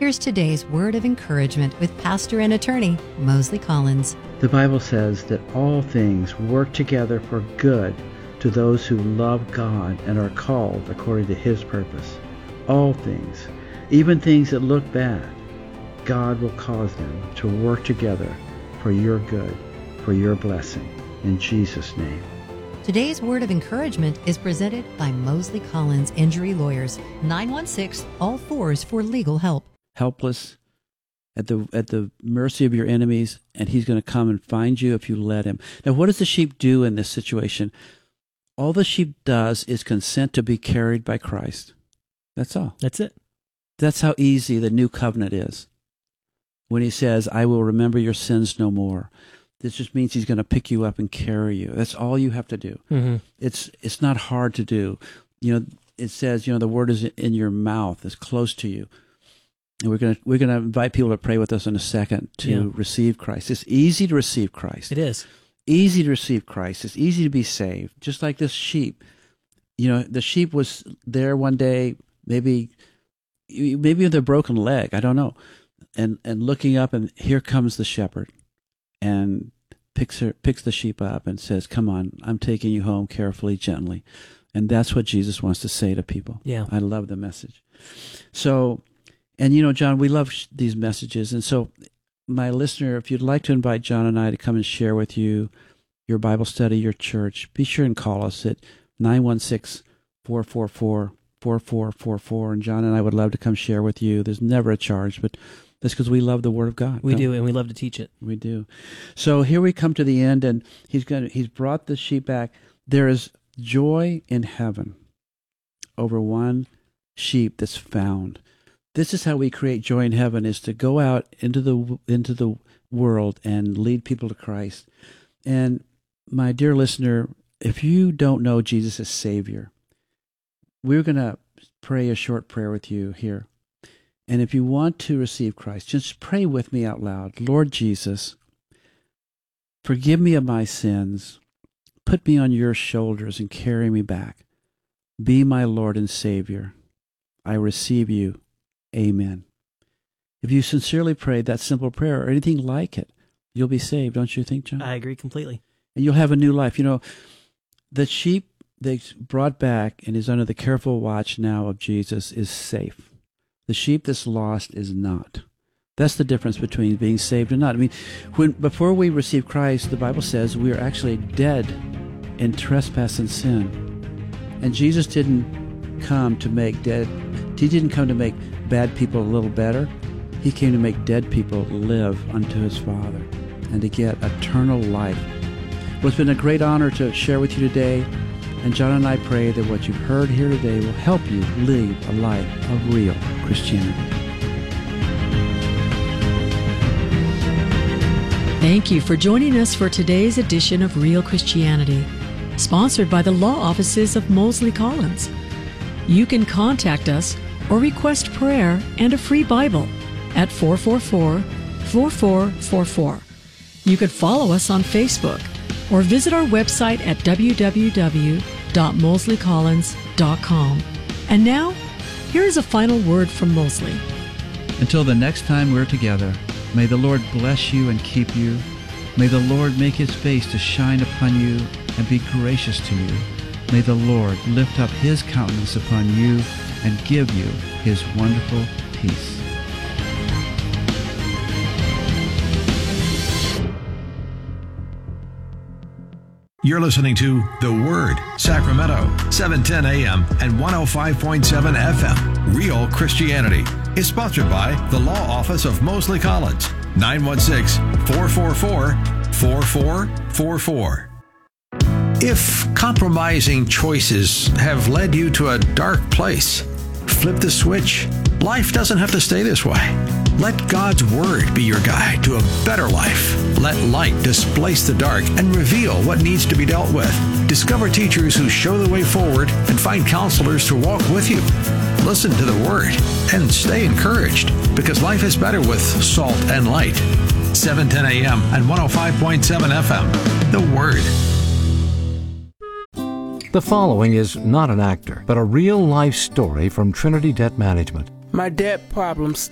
Here's today's word of encouragement with pastor and attorney Mosley Collins. The Bible says that all things work together for good to those who love God and are called according to His purpose. All things, even things that look bad, God will cause them to work together for your good, for your blessing. In Jesus' name. Today's word of encouragement is presented by Mosley Collins Injury Lawyers, 916-ALL-4s for legal help. Helpless, at the mercy of your enemies, and He's going to come and find you if you let Him. Now, what does the sheep do in this situation? All the sheep does is consent to be carried by Christ. That's all. That's it. That's how easy the new covenant is. When He says, I will remember your sins no more. This just means He's going to pick you up and carry you. That's all you have to do. Mm-hmm. It's not hard to do. It says, the word is in your mouth, it's close to you. And we're gonna invite people to pray with us in a second to receive Christ. It's easy to receive Christ. It is. Easy to receive Christ. It's easy to be saved. Just like this sheep. The sheep was there one day, maybe with a broken leg, I don't know. And looking up, and here comes the shepherd and picks the sheep up and says, come on, I'm taking you home carefully, gently. And that's what Jesus wants to say to people. Yeah. I love the message. So, and John, we love these messages. And so, my listener, if you'd like to invite John and I to come and share with you your Bible study, your church, be sure and call us at 916-444-4444. And John and I would love to come share with you. There's never a charge, but that's because we love the Word of God. We do, and we love to teach it. We do. So here we come to the end, and He's brought the sheep back. There is joy in heaven over one sheep that's found. This is how we create joy in heaven: is to go out into the world and lead people to Christ. And my dear listener, if you don't know Jesus as Savior, we're going to pray a short prayer with you here. And if you want to receive Christ, just pray with me out loud. Lord Jesus, forgive me of my sins. Put me on your shoulders and carry me back. Be my Lord and Savior. I receive you. Amen. If you sincerely prayed that simple prayer or anything like it, you'll be saved, don't you think, John? I agree completely. And you'll have a new life. The sheep they brought back and is under the careful watch now of Jesus is safe. The sheep that's lost is not. That's the difference between being saved and not. Before we receive Christ, the Bible says we are actually dead in trespass and sin. And Jesus didn't come to make bad people a little better. He came to make dead people live unto His Father and to get eternal life. Well, it's been a great honor to share with you today. And John and I pray that what you've heard here today will help you live a life of real Christianity. Thank you for joining us for today's edition of Real Christianity, sponsored by the law offices of Mosley Collins. You can contact us or request prayer and a free Bible at 444-4444. You could follow us on Facebook or visit our website at www.mosleycollins.com. And now, here is a final word from Mosley. Until the next time we're together, may the Lord bless you and keep you. May the Lord make His face to shine upon you and be gracious to you. May the Lord lift up His countenance upon you and give you His wonderful peace. You're listening to The Word, Sacramento, 710 AM and 105.7 FM. Real Christianity is sponsored by the Law Office of Mosley Collins, 916-444-4444. If compromising choices have led you to a dark place, flip the switch. Life doesn't have to stay this way. Let God's Word be your guide to a better life. Let light displace the dark and reveal what needs to be dealt with. Discover teachers who show the way forward and find counselors to walk with you. Listen to the Word and stay encouraged, because life is better with salt and light. 710 AM and 105.7 FM. The Word. The following is not an actor, but a real-life story from Trinity Debt Management. My debt problems